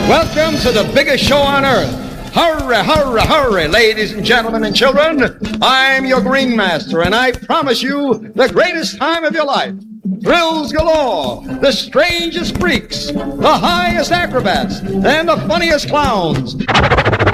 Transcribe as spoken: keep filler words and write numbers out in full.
Welcome to the biggest show on earth. Hurry, hurry, hurry, ladies and gentlemen and children. I'm your Green Master, and I promise you the greatest time of your life. Thrills galore, the strangest freaks, the highest acrobats, and the funniest clowns.